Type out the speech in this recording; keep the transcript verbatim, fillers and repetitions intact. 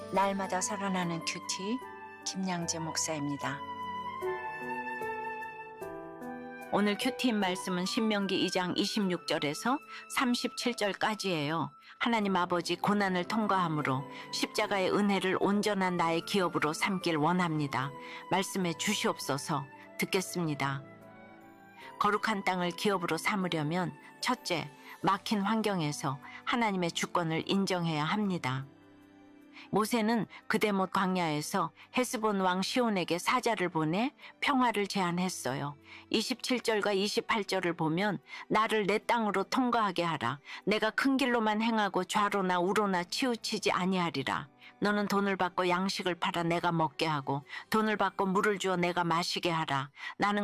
날마다 살아나는 큐티 김양재 목사입니다. 오늘 큐티인 말씀은 신명기 이 장 이십육 절에서 삼십칠 절까지예요. 하나님 아버지 고난을 통과함으로 십자가의 은혜를 온전한 나의 기업으로 삼길 원합니다. 말씀해 주시옵소서. 듣겠습니다. 거룩한 땅을 기업으로 삼으려면 첫째, 막힌 환경에서 하나님의 주권을 인정해야 합니다. 모세는 그대못 광야에서 헤스본 왕 시온에게 사자를 보내 평화를 제안했어요. 이십칠 절과 이십팔 절을 보면 나를 내 땅으로 통과하게 하라. 내가 큰 길로만 행하고 좌로나 우로나 치우치지 아니하리라. 너는 돈을 받고 양식을 팔아 내가 먹게 하고 돈을 받고 물을 주어 내가 마시게 하라. 나는